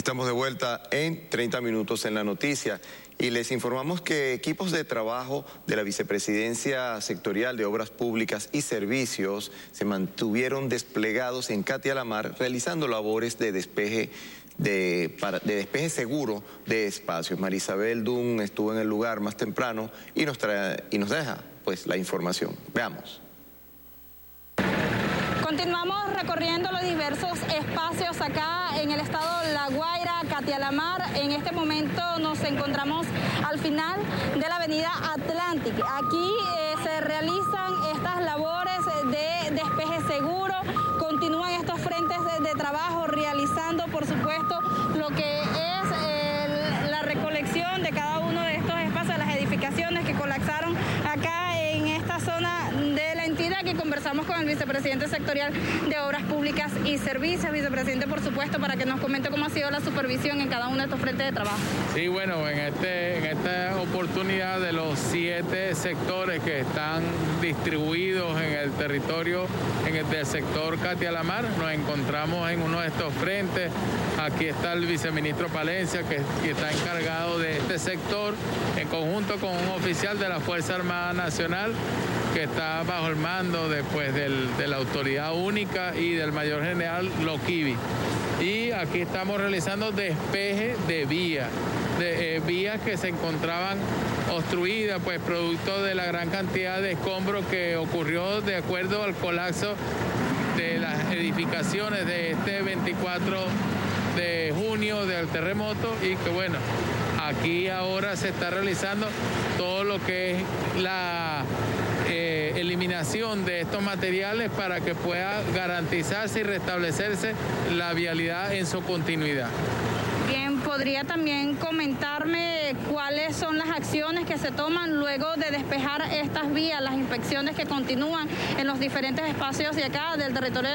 Estamos de vuelta en 30 minutos en la noticia y les informamos que equipos de trabajo de la Vicepresidencia Sectorial de Obras Públicas y Servicios se mantuvieron desplegados en Katia la Mar realizando labores de despeje seguro de espacios. Marisabel Dunn estuvo en el lugar más temprano y nos deja pues la información. Veamos. Continuamos recorriendo los diversos espacios acá en el estado La Guaira, Katia la Mar. En este momento nos encontramos al final de la avenida Atlantic. Aquí se realizan estas labores de despeje seguro. Continúan estos frentes de trabajo realizando, por supuesto, lo que es la recolección de cada uno de estos espacios, de las edificaciones que colapsaron acá en esta zona de la entidad, que conversamos con el vicepresidente sectorial de Obras Públicas y Servicios. Vicepresidente, por supuesto, para que nos comente cómo ha sido la supervisión en cada uno de estos frentes de trabajo. Sí, bueno, en esta oportunidad de los 7 sectores que están distribuidos en el territorio del sector Katia la Mar, nos encontramos en uno de estos frentes. Aquí está el viceministro Palencia, que está encargado de este sector, en conjunto con un oficial de la Fuerza Armada Nacional, que está bajo el mando después de la autoridad única y del mayor general Loquivi. Y aquí estamos realizando despeje de vías, vías que se encontraban obstruidas, pues producto de la gran cantidad de escombros que ocurrió de acuerdo al colapso de las edificaciones de este 24 de junio del terremoto, y que bueno, aquí ahora se está realizando todo lo que es la eliminación de estos materiales para que pueda garantizarse y restablecerse la vialidad en su continuidad. Bien, ¿podría también comentarme cuáles son las acciones que se toman luego de despejar estas vías, las inspecciones que continúan en los diferentes espacios de acá, del territorio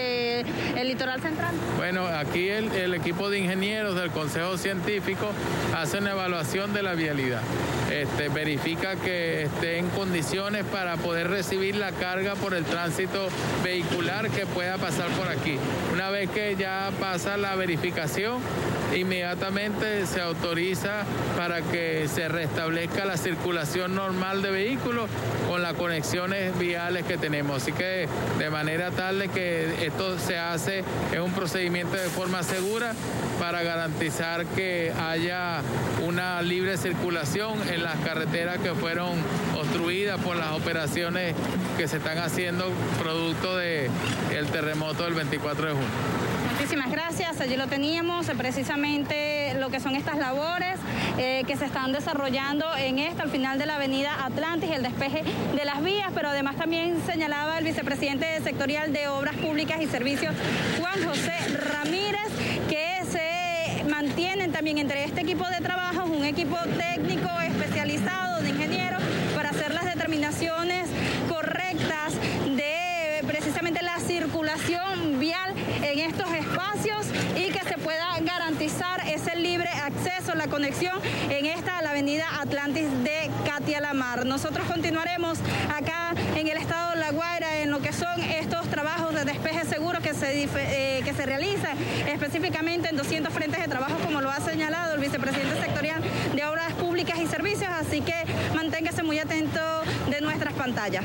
del litoral central? Bueno, aquí el equipo de ingenieros del Consejo Científico hace una evaluación de la vialidad. Verifica que esté en condiciones para poder recibir la carga por el tránsito vehicular que pueda pasar por aquí. Una vez que ya pasa la verificación, inmediatamente se autoriza para que se restablezca la circulación normal de vehículos con las conexiones viales que tenemos. Así que de manera tal de que esto se hace en un procedimiento de forma segura para garantizar que haya una libre circulación en las carreteras que fueron obstruidas por las operaciones que se están haciendo producto del terremoto del 24 de junio. Muchísimas gracias. Allí lo teníamos, precisamente lo que son estas labores que se están desarrollando al final de la avenida Atlantis, el despeje de las vías, pero además también señalaba el vicepresidente sectorial de Obras Públicas y Servicios, Juan José Ramírez, que se mantienen también entre este equipo de trabajo un equipo técnico especializado de ingenieros para hacer las determinaciones correctas de precisamente la circulación vial en estos espacios y que se pueda garantizar ese libre acceso, la conexión en la avenida Atlantis de Katia la Mar. Nosotros continuaremos acá en el estado de La Guaira en lo que son estos trabajos de despeje seguro que se realizan específicamente en 200 frentes de trabajo, como lo ha señalado el vicepresidente sectorial de Obras Públicas y Servicios, así que manténgase muy atento de nuestras pantallas.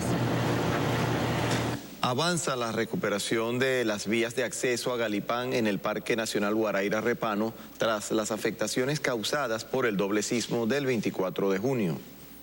Avanza la recuperación de las vías de acceso a Galipán en el Parque Nacional Guaraíra Repano tras las afectaciones causadas por el doble sismo del 24 de junio.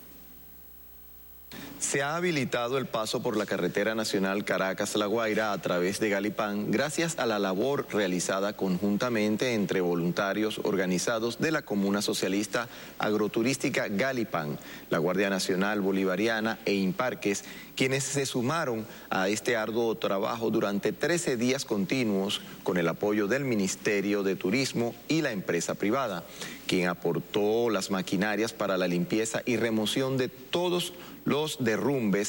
Se ha habilitado el paso por la carretera nacional Caracas-La Guaira a través de Galipán gracias a la labor realizada conjuntamente entre voluntarios organizados de la Comuna Socialista Agroturística Galipán, la Guardia Nacional Bolivariana e Imparques, quienes se sumaron a este arduo trabajo durante 13 días continuos con el apoyo del Ministerio de Turismo y la empresa privada, quien aportó las maquinarias para la limpieza y remoción de todos los derrumbes